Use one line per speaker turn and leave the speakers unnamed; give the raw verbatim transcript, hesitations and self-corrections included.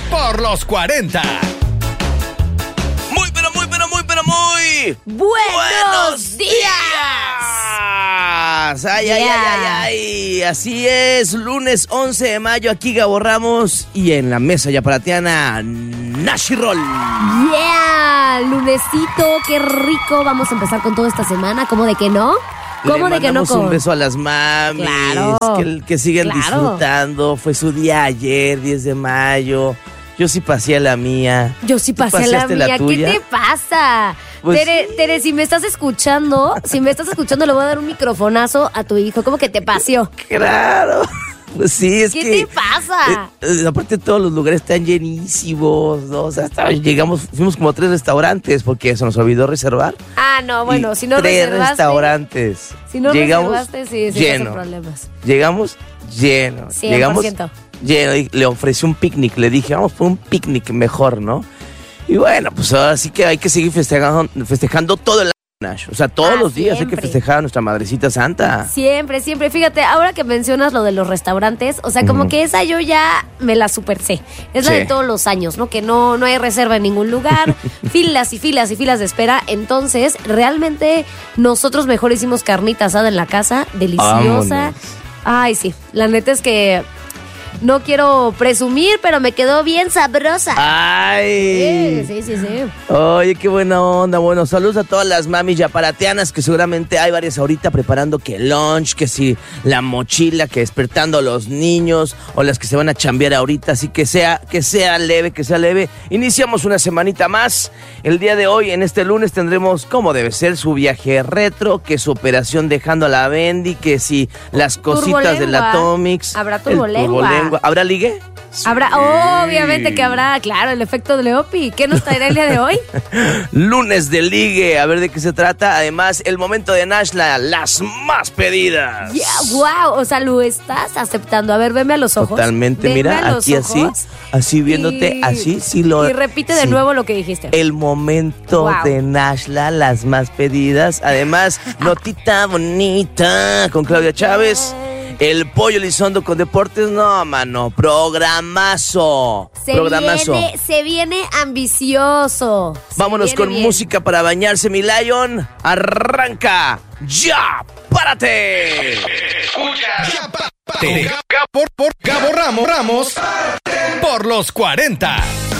por los cuarenta.
Muy, pero muy, pero muy, pero muy...
¡Buenos,
¡Buenos
días!
días! ¡Ay,
Yeah.
ay, ay, ay, ay! Así es, lunes once de mayo, aquí Gabo Ramos y en la mesa yaparatiana, Nashi Roll.
¡Yeah! Lunesito, qué rico. Vamos a empezar con toda esta semana. ¿Cómo de que no? ¿Cómo
Le
de que no?
mandamos
Con...
un beso a las mamis,
Claro.
que, que siguen
Claro.
disfrutando. Fue su día ayer, diez de mayo. Yo sí pasé a la mía.
Yo sí
¿Tú
pasé a la
paseaste
mía.
la
¿Qué
tuya?
te pasa?
Pues-
Tere, Tere, si me estás escuchando, si me estás escuchando, le voy a dar un microfonazo a tu hijo. ¿Cómo que te paseó?
Claro. Pues sí, es
¿Qué
que...
te pasa?
Eh, eh, aparte todos los lugares están llenísimos, ¿no? O sea, hasta llegamos, fuimos como a tres restaurantes porque se nos olvidó reservar.
Ah, no, bueno,
Y
si no
tres
reservaste...
restaurantes.
Si no
llegamos
reservaste, sí, sí,
lleno.
son problemas.
Llegamos llenos.
cien por
Llegamos
ciento.
lleno y le ofrecí un picnic. Le dije, vamos por un picnic mejor, ¿no? Y bueno, pues ahora sí que hay que seguir festejando, festejando todo el año, Nash. O sea, todos
Ah,
los días hay
siempre.
que festejar a nuestra madrecita santa.
Siempre, siempre. Fíjate, ahora que mencionas lo de los restaurantes, o sea, como
Ujú.
que esa yo ya me la super sé. Es la
Sí.
de todos los años, ¿no? Que no, no hay reserva en ningún lugar, filas y filas y filas de espera. Entonces, realmente nosotros mejor hicimos carnita asada en la casa, deliciosa.
Vámonos.
Ay, sí. La neta es que no quiero presumir, pero me quedó bien sabrosa.
¡Ay!
Sí, sí, sí, sí.
Oye, qué buena onda. Bueno, saludos a todas las mamis yaparatianas, que seguramente hay varias ahorita preparando que el lunch, que si la mochila, que despertando a los niños, o las que se van a chambear ahorita. Así que sea, que sea leve, que sea leve. Iniciamos una semanita más. El día de hoy, en este lunes, tendremos, como debe ser, su viaje retro, que su operación dejando a la Bendy, que si las cositas de la
Turbolengua.
Atomix.
Habrá
el
turbolengua.
turbolengua. ¿Habrá ligue?
Habrá, obviamente que habrá, claro, el efecto de Leopi. ¿Qué nos traerá el día de hoy?
Lunes de ligue, a ver de qué se trata. Además, el momento de Nashla, las más pedidas.
Yeah, wow, o sea, lo estás aceptando. A ver, veme a los ojos.
Totalmente,
Veme
mira,
a los
aquí así,
ojos.
así viéndote,
Y-
así, sí lo...
Y repite de
sí.
nuevo lo que dijiste.
El momento
Wow.
de Nashla, las más pedidas. Además, notita bonita con Claudia Chávez. El Pollo Elizondo con deportes, no, mano, programazo.
Se
programazo.
viene, se viene ambicioso. Se
Vámonos
viene
con
bien.
música para bañarse, mi Lion. Arranca. ¡Ya! ¡Párate!
Ya pa- pa- Gabo, por, por Gabo Ramos, Ramos por los cuarenta.